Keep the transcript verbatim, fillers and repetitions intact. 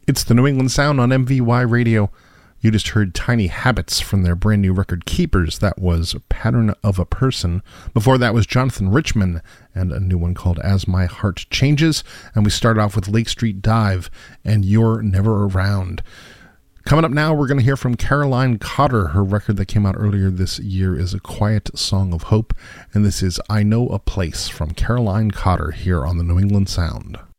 It's the New England Sound on M V Y Radio. You just heard Tiny Habits from their brand new record Keepers. That was Pattern of a Person. Before that was Jonathan Richman and a new one called As My Heart Changes. And we started off with Lake Street Dive and You're Never Around. Coming up now, we're going to hear from Caroline Cotter. Her record that came out earlier this year is A Quiet Song of Hope. And this is I Know a Place from Caroline Cotter here on the New England Sound.